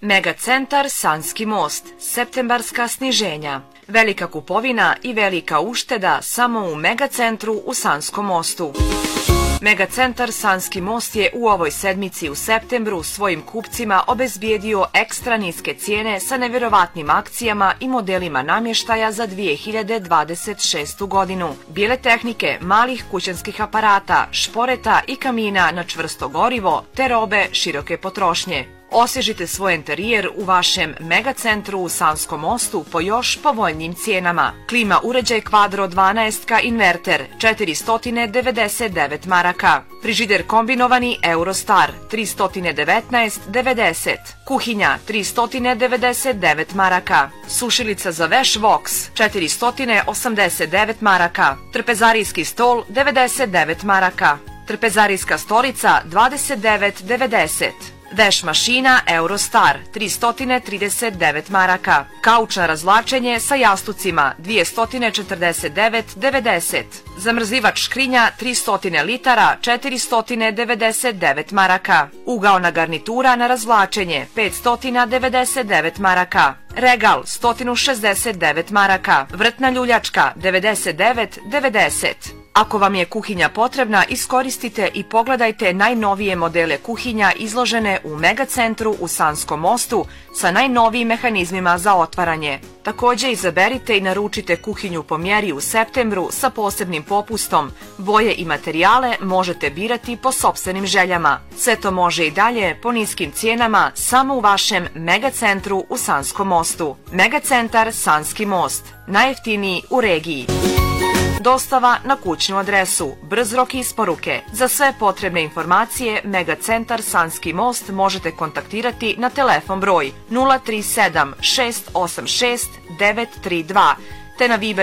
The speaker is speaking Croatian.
Megacentar Sanski most, septembarska sniženja. Velika kupovina i velika ušteda samo u Megacentru u Sanskom mostu. Megacentar Sanski most je u ovoj sedmici u septembru svojim kupcima obezbijedio ekstra niske cijene sa nevjerovatnim akcijama i modelima namještaja za 2026. godinu. Bijele tehnike, malih kućanskih aparata, šporeta i kamina na čvrsto gorivo te robe široke potrošnje. Osvježite svoj interijer u vašem Megacentru u Sanskom mostu po još povoljnim cijenama. Klima uređaj Quadro 12 inverter 499 maraka. Frižider kombinovani Eurostar 319,90. Kuhinja 399 maraka. Sušilica za veš Vox 489 maraka. Trpezarijski stol 99 maraka. Trpezarijska stolica 29,90. Veš mašina Eurostar 339 maraka. Kauč na razvlačenje sa jastucima 249,90. Zamrzivač škrinja 300 litara 499 maraka. Ugaona garnitura na razvlačenje 599 maraka. Regal 169 maraka. Vrtna ljuljačka 99,90. Ako vam je kuhinja potrebna, iskoristite i pogledajte najnovije modele kuhinja izložene u Megacentru u Sanskom mostu sa najnovijim mehanizmima za otvaranje. Također izaberite i naručite kuhinju po mjeri u septembru sa posebnim popustom. Boje i materijale možete birati po sopstvenim željama. Sve to može i dalje po niskim cijenama samo u vašem Megacentru u Sanskom mostu. Megacentar Sanski most, najjeftiniji u regiji. Dostava na kućnu adresu, brz rok isporuke. Za sve potrebne informacije Megacentar Sanski most možete kontaktirati na telefon broj 037 686 932 te na Viber